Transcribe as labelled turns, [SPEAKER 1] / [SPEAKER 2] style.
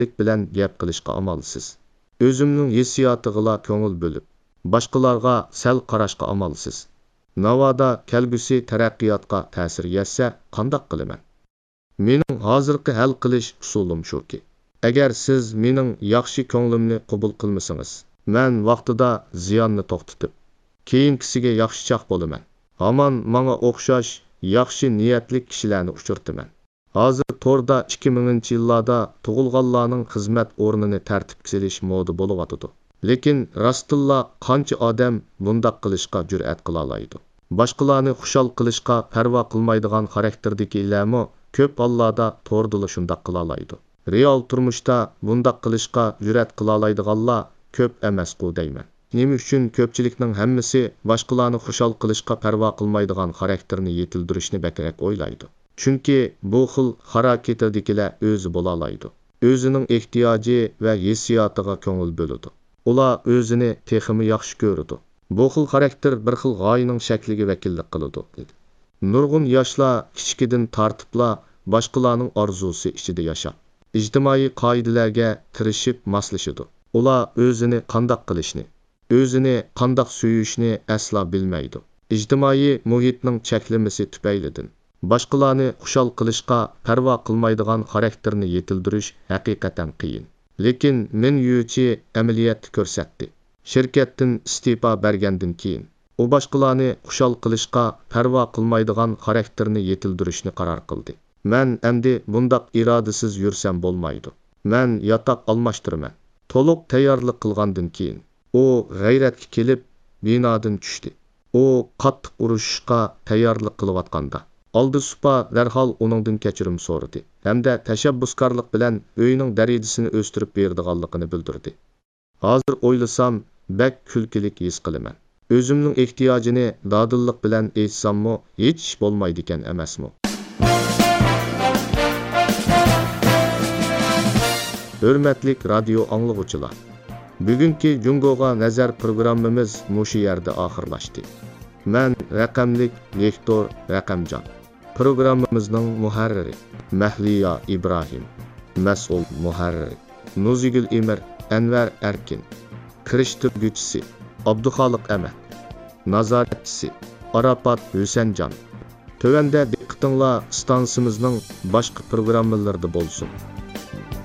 [SPEAKER 1] jiddilik bilan gap qilishga amalsiz. O'zimning hissiyotig'ila ko'ngil bo'lib, boshqalarga sal qarashga amalsiz. Navoda kelgusi taraqqiyotga ta'sir yetsa, qandoq qilaman? Mening hozirgi hal qilish usulim shuki, agar siz mening yaxshi ko'nglimni qabul qilmasangiz, men vaqtida ziyonni to'xtatib, keyingisiga yaxshichoq bo'laman. Hamon menga o'xshash yaxshi niyatli kishilarni uchirtaman. Hozir to'rda 2000-yillarda tug'ilganlarning xizmat o'rnini tartibga solish moda bo'lyotidi. Lekin rostilla qancha odam bundoq qilishga jur'at qila oladi? Boshqalarni xushal qilishga parvo qilmaydigan xarakterdagilarmi ko'p hollarda to'rdila shundoq qila oladi. Real turmushda bundoq qilishga jur'at qila oladiganlar ko'p emas-ku deyman. Nima uchun ko'pchilikning hammasi boshqalarni xushal qilishga parvo qilmaydigan xarakterni yetildirishni bakrak o'ylaydi? Chunki bu xil xarakterdagilar o'zi bo'la oladi. O'zining ehtiyoji va hissiyotiga ko'ngil bo'ladi. Ular o'zini texmi yaxshi ko'radi. Bu xil xarakter bir xil g'oyaning shakliga vakillik qiladi. Nurg'un yoshlar kichkidan tortibla boshqalarning orzusi ichida yashab, ijtimoiy qoidalarga tirishib moslashadi. Ular o'zini qandoq qilishni, o'zini qandoq suyishni asla bilmaydi. Ijtimoiy muhitning cheklamasi tufaylidan boshqalarni xushal qilishga parvo qilmaydigan xarakterni yetildirish haqiqatan qiyin. Lekin men yuchi amaliyotda ko'rsatdi. Shirkatdan iste'fo bergandan keyin u boshqalarni xushal qilishga parvo qilmaydigan xarakterni yetildirishni qaror qildi. Men endi bundoq irodasiz yursam bo'lmaydi. Men yotoq almashtiraman. To'liq tayyorlik qilgandan keyin u g'ayratga kelib binodan tushdi. U qattiq urushishga tayyorlik qilayotganda oldi supa darhol uningdan kechirim so'radi hamda tashabbuskorlik bilan uyning darajasini o'stirib berdiganligini bildirdi. Hozir o'ylasam bak kulkilik his qilaman. O'zimning ehtiyojini dodillik bilan aytsammi hech bo'lmaydi ekan emasmi? Hurmatli radio anglag'uchilar, bugungi Jungoga nazar programmamiz mushu yerda oxirlashdi. Men raqamlik Viktor Raqamjon. Programmamizning muharriri Mahliya Ibrohim, mas'ul muharrir Nuzigul Emir Anvar Erkin, kirish turguvchisi Abduxoliq Ahmad, nazoratchisi Arafat Husanjon. Tövəndə diqqətinizlər stansimizning boshqa programmalarida bo'lsin.